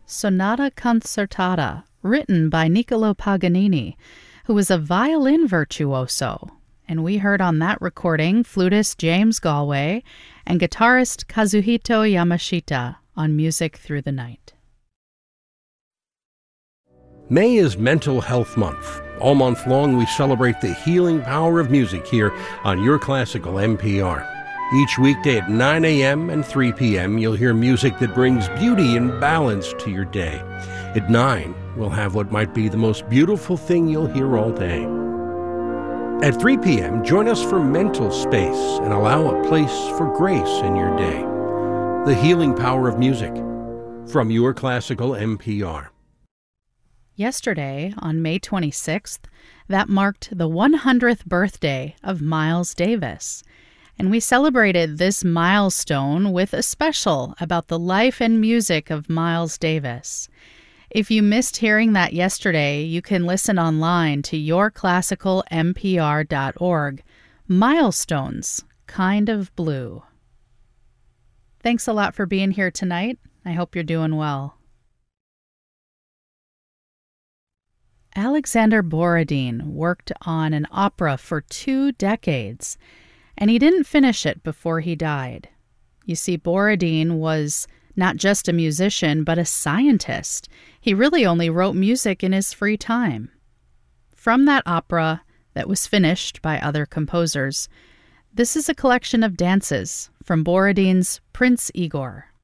Sonata Concertata, written by Niccolò Paganini, who was a violin virtuoso. And we heard on that recording flutist James Galway and guitarist Kazuhito Yamashita on Music Through the Night. May is Mental Health Month. All month long, we celebrate the healing power of music here on Your Classical NPR. Each weekday at 9 a.m. and 3 p.m., you'll hear music that brings beauty and balance to your day. At 9, we'll have what might be the most beautiful thing you'll hear all day. At 3 p.m., join us for Mental Space and allow a place for grace in your day. The healing power of music from Your Classical NPR. Yesterday, on May 26th, that marked the 100th birthday of Miles Davis. And we celebrated this milestone with a special about the life and music of Miles Davis. If you missed hearing that yesterday, you can listen online to yourclassicalnpr.org. Milestones, Kind of Blue. Thanks a lot for being here tonight. I hope you're doing well. Alexander Borodin worked on an opera for 2 decades, and he didn't finish it before he died. You see, Borodin was not just a musician, but a scientist. He really only wrote music in his free time. From that opera that was finished by other composers, this is a collection of dances from Borodin's Prince Igor.